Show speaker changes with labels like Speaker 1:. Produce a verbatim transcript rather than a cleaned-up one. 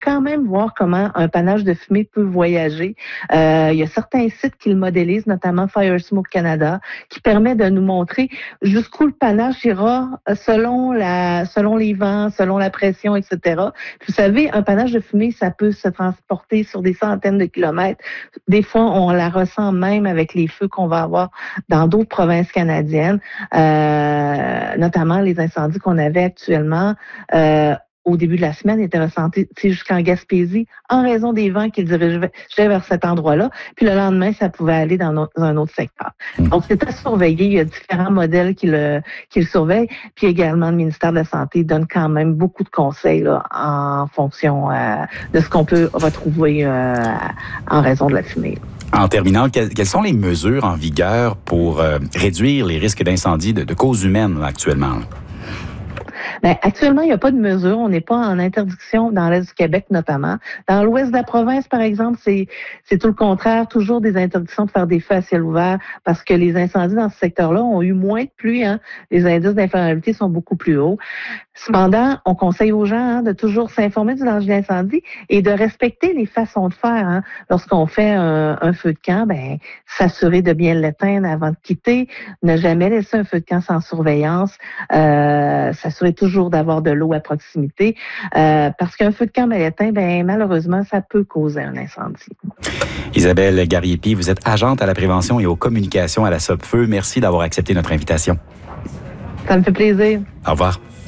Speaker 1: quand même voir comment un panache de fumée peut voyager. Euh, il y a certains sites qui le modélisent, notamment Fire Smoke Canada, qui permet de nous montrer jusqu'où le panache ira selon la, selon les vents, selon la pression, et cetera. Vous savez, un panache de fumée, ça peut se transporter sur des centaines de kilomètres. Des fois, on la ressent même avec les feux qu'on va avoir dans d'autres provinces canadiennes, euh, notamment les incendies qu'on avait actuellement. Euh, au début de la semaine, étaient ressentis jusqu'en Gaspésie en raison des vents qui dirigeaient vers cet endroit-là. Puis le lendemain, ça pouvait aller dans, no- dans un autre secteur. Donc, c'est à surveiller. Il y a différents modèles qui le, qui le surveillent. Puis également, le ministère de la Santé donne quand même beaucoup de conseils là, en fonction euh, de ce qu'on peut retrouver euh, en raison de la fumée.
Speaker 2: En terminant, quelles sont les mesures en vigueur pour euh, réduire les risques d'incendie de, de cause humaine là, actuellement? Là?
Speaker 1: Bien, actuellement, il n'y a pas de mesure. On n'est pas en interdiction dans l'Est du Québec, notamment. Dans l'Ouest de la province, par exemple, c'est, c'est tout le contraire. Toujours des interdictions de faire des feux à ciel ouvert parce que les incendies dans ce secteur-là ont eu moins de pluie. Hein. Les indices d'inflammabilité sont beaucoup plus hauts. Cependant, on conseille aux gens hein, de toujours s'informer du danger d'incendie et de respecter les façons de faire. Hein. Lorsqu'on fait un, un feu de camp, ben, s'assurer de bien l'éteindre avant de quitter, ne jamais laisser un feu de camp sans surveillance, euh, s'assurer toujours d'avoir de l'eau à proximité, euh, parce qu'un feu de camp mal éteint, ben, malheureusement, ça peut causer un incendie.
Speaker 2: Isabelle Gariepi, vous êtes agente à la prévention et aux communications à la Sopfeu. Merci d'avoir accepté notre invitation.
Speaker 1: Ça me fait plaisir.
Speaker 2: Au revoir.